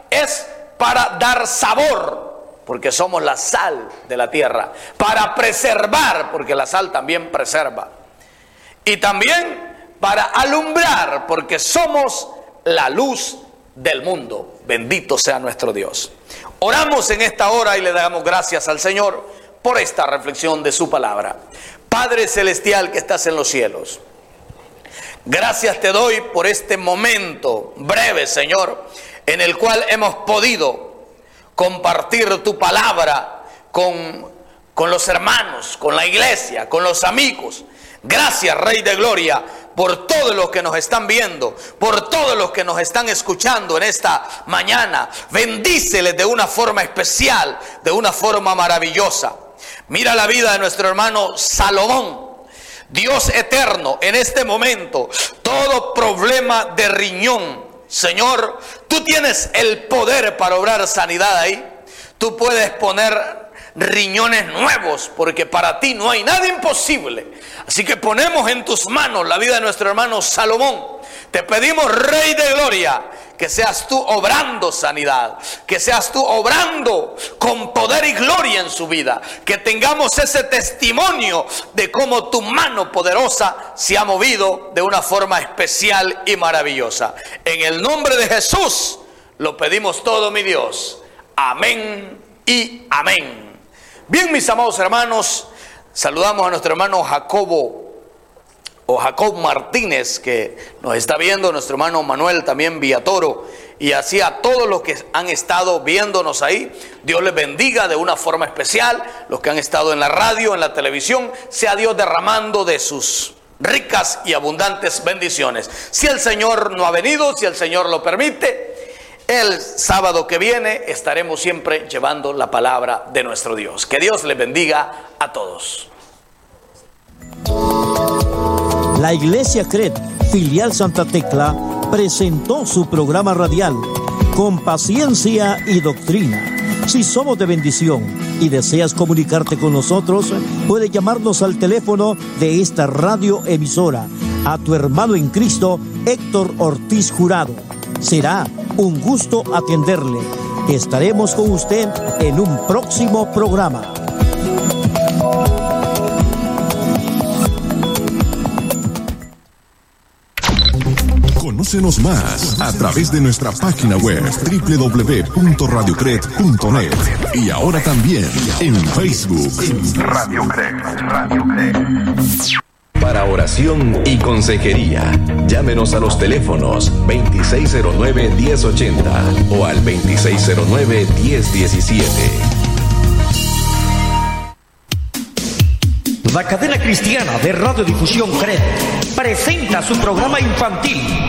es para dar sabor, porque somos la sal de la tierra, para preservar, porque la sal también preserva, y también para alumbrar, porque somos la luz del mundo. Bendito sea nuestro Dios. Oramos en esta hora y le damos gracias al Señor por esta reflexión de su palabra. Padre celestial que estás en los cielos, gracias te doy por este momento breve, Señor, en el cual hemos podido compartir tu palabra con los hermanos, con la iglesia, con los amigos. Gracias, Rey de Gloria, por todos los que nos están viendo, por todos los que nos están escuchando en esta mañana. Bendíceles de una forma especial, de una forma maravillosa. Mira la vida de nuestro hermano Salomón. Dios eterno, en este momento, todo problema de riñón, Señor, tú tienes el poder para obrar sanidad ahí. Tú puedes poner riñones nuevos, porque para ti no hay nada imposible. Así que ponemos en tus manos la vida de nuestro hermano Salomón. Te pedimos, Rey de Gloria, que seas tú obrando sanidad, que seas tú obrando con poder y gloria en su vida, que tengamos ese testimonio de cómo tu mano poderosa se ha movido de una forma especial y maravillosa. En el nombre de Jesús lo pedimos todo, mi Dios. Amén y amén. Bien, mis amados hermanos, saludamos a nuestro hermano Jacob Martínez, que nos está viendo, nuestro hermano Manuel también Villatoro, y así a todos los que han estado viéndonos ahí. Dios les bendiga de una forma especial, los que han estado en la radio, en la televisión, sea Dios derramando de sus ricas y abundantes bendiciones. Si el Señor no ha venido, si el Señor lo permite, el sábado que viene estaremos siempre llevando la palabra de nuestro Dios. Que Dios les bendiga a todos. La Iglesia CRED, filial Santa Tecla, presentó su programa radial Con Paciencia y Doctrina. Si somos de bendición y deseas comunicarte con nosotros, puedes llamarnos al teléfono de esta radioemisora, a tu hermano en Cristo, Héctor Ortiz Jurado. Será un gusto atenderle. Estaremos con usted en un próximo programa. Conócenos más a través de nuestra página web www.radiocred.net y ahora también en Facebook. Radio Cred. Para oración y consejería, llámenos a los teléfonos 2609-1080 o al 2609-1017. La cadena cristiana de radiodifusión CRED presenta su programa infantil